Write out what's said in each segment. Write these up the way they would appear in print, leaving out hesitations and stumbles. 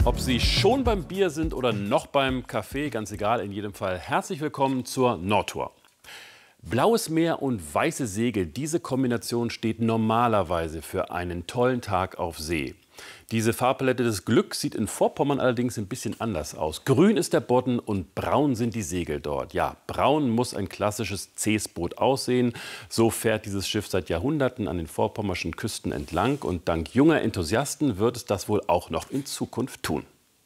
Ob Sie schon beim Bier sind oder noch beim Kaffee, ganz egal, in jedem Fall herzlich willkommen zur Nordtour. Blaues Meer und weiße Segel, diese Kombination steht normalerweise für einen tollen Tag auf See. Diese Farbpalette des Glücks sieht in Vorpommern allerdings ein bisschen anders aus. Grün ist der Bodden und braun sind die Segel dort. Ja, braun muss ein klassisches Ceesboot aussehen. So fährt dieses Schiff seit Jahrhunderten an den vorpommerschen Küsten entlang. Und dank junger Enthusiasten wird es das wohl auch noch in Zukunft tun.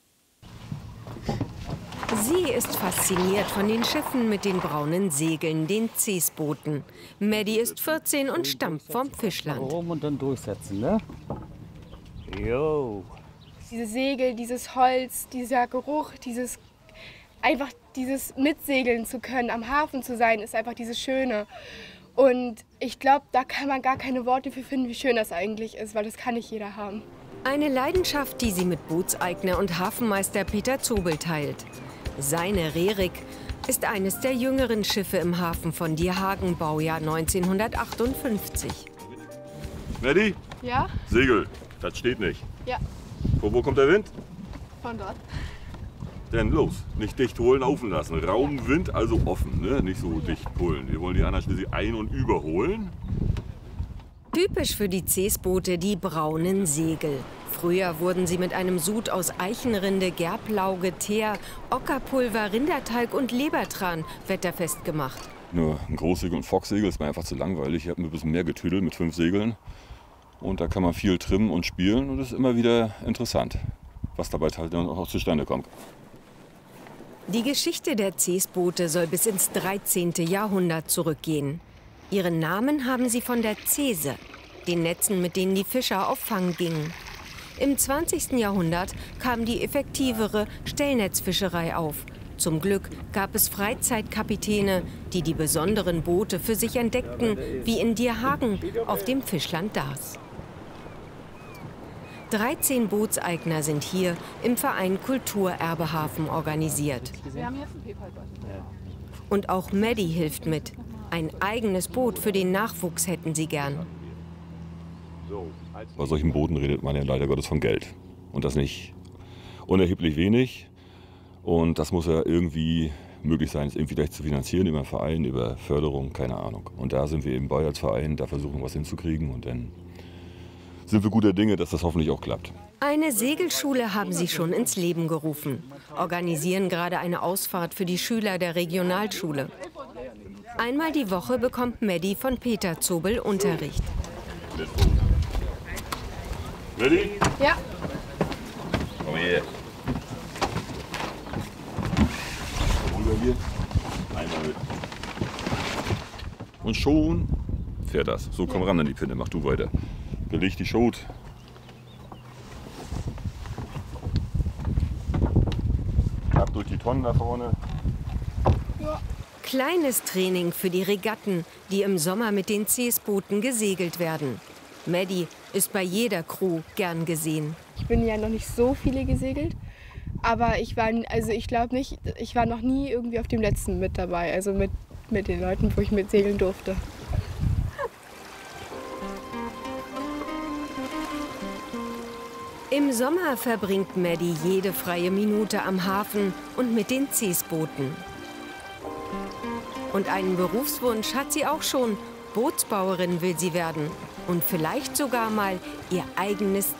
Sie ist fasziniert von den Schiffen mit den braunen Segeln, den Ceesbooten. Maddie ist 14 und stammt vom Fischland. Und dann durchsetzen, ne? Jo. Diese Segel, dieses Holz, dieser Geruch, dieses Mitsegeln zu können, am Hafen zu sein, ist einfach dieses Schöne. Und ich glaube, da kann man gar keine Worte für finden, wie schön das eigentlich ist, weil das kann nicht jeder haben. Eine Leidenschaft, die sie mit Bootseigner und Hafenmeister Peter Zobel teilt. Seine Rerik ist eines der jüngeren Schiffe im Hafen von Dierhagen, Baujahr 1958. Maddie? Ja? Segel. Das steht nicht. Ja. Von wo kommt der Wind? Von dort. Denn los, nicht dicht holen, laufen lassen. Raumwind, also offen, ne? Nicht so dicht holen. Wir wollen die anderen schließlich ein- und überholen. Typisch für die Ceesboote die braunen Segel. Früher wurden sie mit einem Sud aus Eichenrinde, Gerblauge, Teer, Ockerpulver, Rindertalg und Lebertran wetterfest gemacht. Nur ein Großsegel und Focksegel ist mir einfach zu langweilig. Ich habe ein bisschen mehr getüdelt mit 5 Segeln. Und da kann man viel trimmen und spielen und es ist immer wieder interessant, was dabei halt dann auch zustande kommt. Die Geschichte der Ceesboote soll bis ins 13. Jahrhundert zurückgehen. Ihren Namen haben sie von der Cese, den Netzen, mit denen die Fischer auf Fang gingen. Im 20. Jahrhundert kam die effektivere Stellnetzfischerei auf. Zum Glück gab es Freizeitkapitäne, die die besonderen Boote für sich entdeckten, wie in Dierhagen auf dem Fischland Daas. 13 Bootseigner sind hier im Verein Kulturerbehafen organisiert. Und auch Maddie hilft mit. Ein eigenes Boot für den Nachwuchs hätten sie gern. Bei solchen Booten redet man ja leider Gottes von Geld. Und das nicht unerheblich wenig. Und das muss ja irgendwie möglich sein, es irgendwie gleich zu finanzieren über einen Verein, über Förderung, keine Ahnung. Und da sind wir eben bei als Verein, da versuchen wir was hinzukriegen und dann sind wir guter Dinge, dass das hoffentlich auch klappt. Eine Segelschule haben sie schon ins Leben gerufen. Organisieren gerade eine Ausfahrt für die Schüler der Regionalschule. Einmal die Woche bekommt Maddie von Peter Zobel Unterricht. Ready? Ja. Komm her. Rüber hier. Einmal mit. Und schon fährt das. So, komm ran an die Pinne, mach du weiter. Beleg die Schot. Ab durch die Tonnen da vorne. Ja. Kleines Training für die Regatten, die im Sommer mit den Ceesbooten gesegelt werden. Maddie ist bei jeder Crew gern gesehen. Ich bin ja noch nicht so viele gesegelt, aber ich glaube nicht, ich war noch nie irgendwie auf dem letzten mit dabei, also mit den Leuten, wo ich mit segeln durfte. Im Sommer verbringt Maddie jede freie Minute am Hafen und mit den Ceesbooten. Und einen Berufswunsch hat sie auch schon. Bootsbauerin will sie werden. Und vielleicht sogar mal ihr eigenes